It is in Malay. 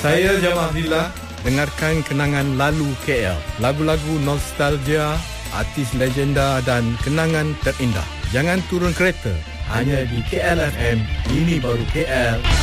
Saya Jamal Abdillah. Dengarkan kenangan lalu KL. Lagu-lagu nostalgia, artis legenda dan kenangan terindah. Jangan turun kereta. Hanya di KL FM. Ini baru KL.